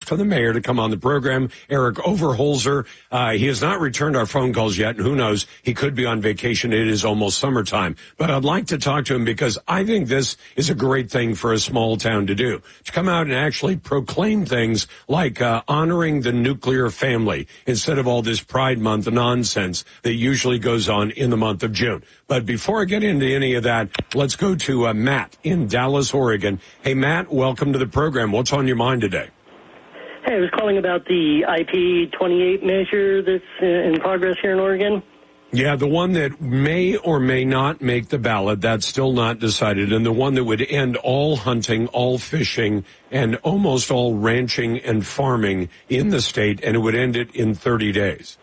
for the mayor to come on the program, Eric Overholzer. He has not returned our phone calls yet, and who knows, he could be on vacation. It is almost summertime. But I'd like to talk to him because I think this is a great thing for a small town to do, to come out and actually proclaim things like honoring the nuclear family instead of all this Pride Month nonsense that usually goes on in the month of June. But before I get into any of that, let's go to Matt in Dallas, Oregon. Hey, Matt, welcome to the program. What's on your mind today? Hey, I was calling about the IP28 measure that's in progress here in Oregon. Yeah, the one that may or may not make the ballot, that's still not decided, and the one that would end all hunting, all fishing, and almost all ranching and farming in the state, and it would end it in 30 days.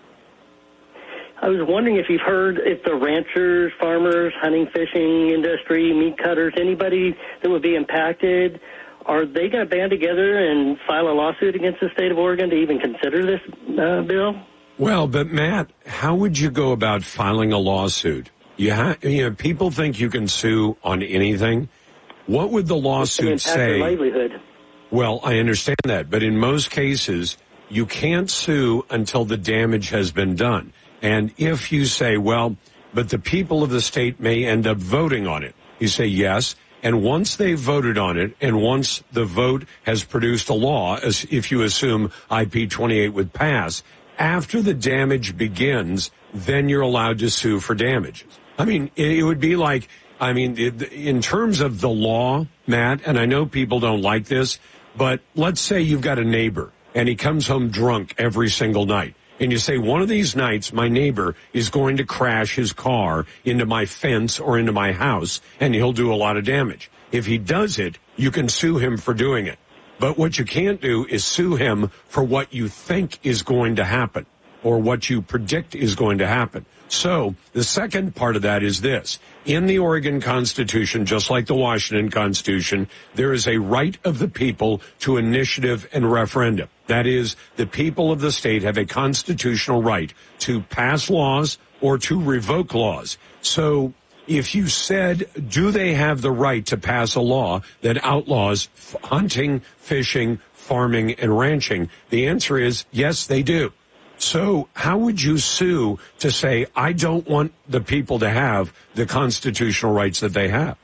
I was wondering if you've heard if the ranchers, farmers, hunting, fishing industry, meat cutters, anybody that would be impacted, are they going to band together and file a lawsuit against the state of Oregon to even consider this bill? Well, but Matt, how would you go about filing a lawsuit? People think you can sue on anything. What would the lawsuit say? Their livelihood. Well, I understand that, but in most cases, you can't sue until the damage has been done. And if you say, well, but the people of the state may end up voting on it, you say yes. And once they've voted on it, and once the vote has produced a law, as if you assume IP28 would pass, after the damage begins, then you're allowed to sue for damages. I mean, it would be like, in terms of the law, Matt, and I know people don't like this, but let's say you've got a neighbor, and he comes home drunk every single night. And you say, one of these nights, my neighbor is going to crash his car into my fence or into my house, and he'll do a lot of damage. If he does it, you can sue him for doing it. But what you can't do is sue him for what you think is going to happen or what you predict is going to happen. So the second part of that is this. In the Oregon Constitution, just like the Washington Constitution, there is a right of the people to initiative and referendum. That is, the people of the state have a constitutional right to pass laws or to revoke laws. So if you said, do they have the right to pass a law that outlaws hunting, fishing, farming, and ranching? The answer is yes, they do. So how would you sue to say, I don't want the people to have the constitutional rights that they have?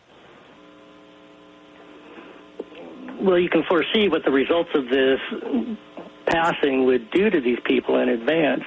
Well, you can foresee what the results of this passing would do to these people in advance.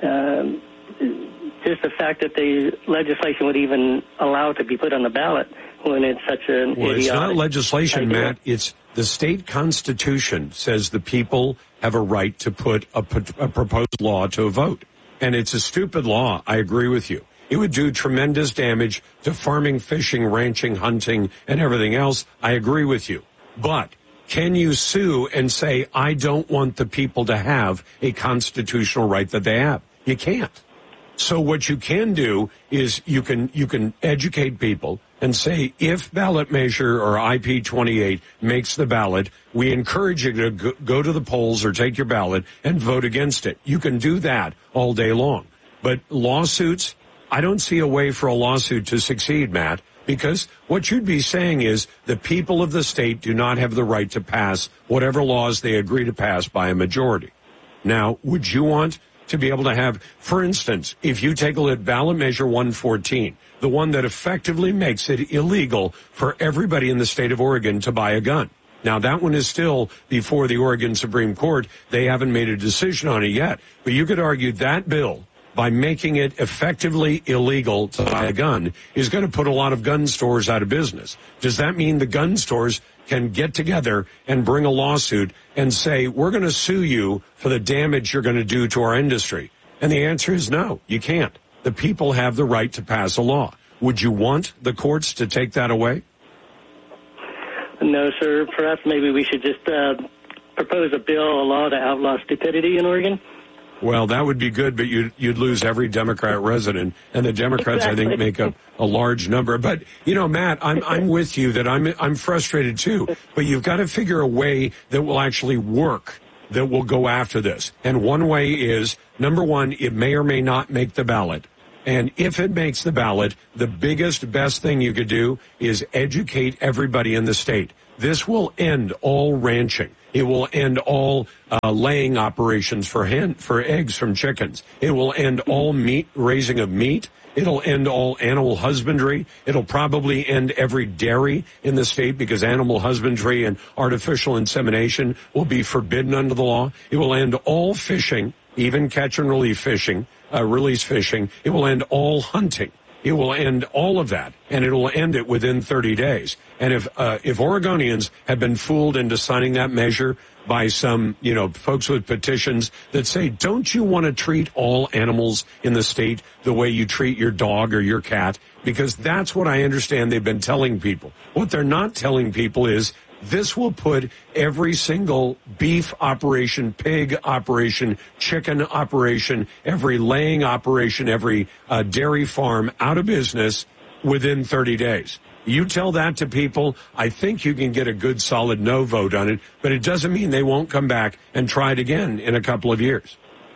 Just the fact that the legislation would even allow it to be put on the ballot when it's such an idiotic it's not legislation, idea. Matt. It's the state constitution says the people have a right to put a proposed law to a vote. And it's a stupid law. I agree with you. It would do tremendous damage to farming, fishing, ranching, hunting, and everything else. I agree with you. But can you sue and say, I don't want the people to have a constitutional right that they have? You can't. So what you can do is you can educate people and say, if ballot measure or IP28 makes the ballot, we encourage you to go to the polls or take your ballot and vote against it. You can do that all day long. But lawsuits, I don't see a way for a lawsuit to succeed, Matt, because what you'd be saying is the people of the state do not have the right to pass whatever laws they agree to pass by a majority. Now, would you want to be able to have, for instance, if you take a look at ballot measure 114, the one that effectively makes it illegal for everybody in the state of Oregon to buy a gun. Now, that one is still before the Oregon Supreme Court. They haven't made a decision on it yet. But you could argue that bill, by making it effectively illegal to buy a gun, is going to put a lot of gun stores out of business. Does that mean the gun stores can get together and bring a lawsuit and say, we're going to sue you for the damage you're going to do to our industry? And the answer is no, you can't. The people have the right to pass a law. Would you want the courts to take that away? No, sir. Perhaps maybe we should just propose a bill, a law to outlaw stupidity in Oregon. Well, that would be good, but you'd lose every Democrat resident, and the Democrats, exactly. I think, make up a large number. But Matt, I'm with you that I'm frustrated too. But you've got to figure a way that will actually work, that will go after this. And one way is, number one, it may or may not make the ballot. And if it makes the ballot, the best thing you could do is educate everybody in the state. This will end all ranching. It will end all laying operations for eggs from chickens. It will end all raising of meat. It'll end all animal husbandry. It'll probably end every dairy in the state because animal husbandry and artificial insemination will be forbidden under the law. It will end all fishing, even catch and release fishing. It will end all hunting. It will end all of that, and it will end it within 30 days. And if Oregonians have been fooled into signing that measure by some, folks with petitions that say, don't you want to treat all animals in the state the way you treat your dog or your cat? Because that's what I understand they've been telling people. What they're not telling people is this will put every single beef operation, pig operation, chicken operation, every laying operation, every dairy farm out of business within 30 days. You tell that to people, I think you can get a good, solid no vote on it, but it doesn't mean they won't come back and try it again in a couple of years.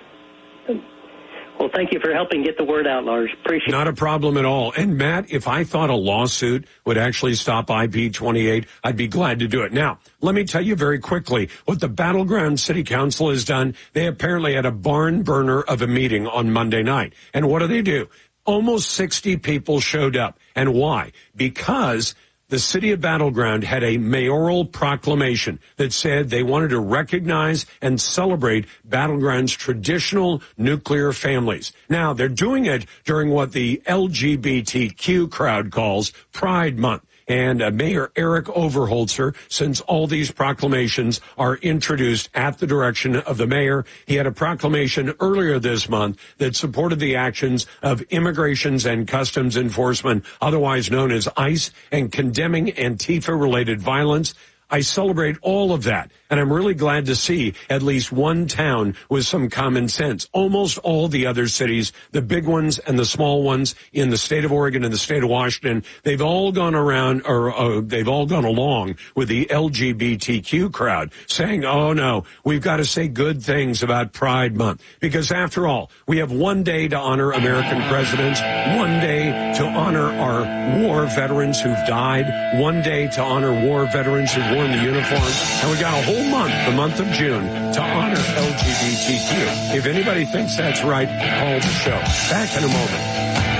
Well, thank you for helping get the word out, Lars. Appreciate it. Not a problem at all. And, Matt, if I thought a lawsuit would actually stop IP28, I'd be glad to do it. Now, let me tell you very quickly what the Battleground City Council has done. They apparently had a barn burner of a meeting on Monday night. And what do? Almost 60 people showed up. And why? Because the city of Battleground had a mayoral proclamation that said they wanted to recognize and celebrate Battleground's traditional nuclear families. Now, they're doing it during what the LGBTQ crowd calls Pride Month. And Mayor Eric Overholzer, since all these proclamations are introduced at the direction of the mayor, he had a proclamation earlier this month that supported the actions of Immigrations and Customs Enforcement, otherwise known as ICE, and condemning Antifa-related violence. I celebrate all of that, and I'm really glad to see at least one town with some common sense. Almost all the other cities, the big ones and the small ones in the state of Oregon and the state of Washington, they've all gone around, or they've all gone along with the LGBTQ crowd, saying, oh no, we've got to say good things about Pride Month. Because after all, we have one day to honor American presidents, one day to honor our war veterans who've died, one day to honor war veterans who've worn the uniform, and we got a whole month, the month of June, to honor LGBTQ. If anybody thinks that's right, call the show. Back in a moment.